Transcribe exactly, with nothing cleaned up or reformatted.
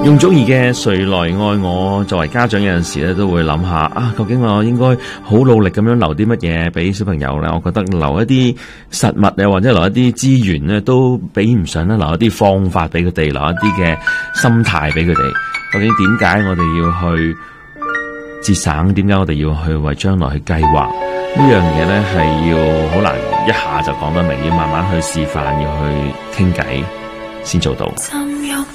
容祖兒嘅誰來愛我，作為家長有陣時咧都會諗下啊，究竟我應該好努力咁樣留啲乜嘢俾小朋友咧？我覺得留一啲實物啊，或者留一啲資源咧，都比唔上咧留一啲方法俾佢哋，留一啲嘅心態俾佢哋。究竟點解我哋要去節省？點解我哋要去為將來去計劃？呢樣嘢咧係要好難一下就講得明，要慢慢去示範，要去傾偈先做到。